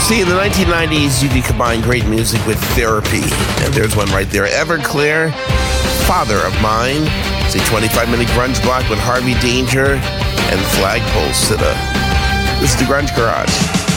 See, in the 1990s, you could combine great music with therapy. And there's one right there. Everclear, Father of Mine. It's a 25-minute grunge block with Harvey Danger and Flagpole Sitta. This is the Grunge Garage.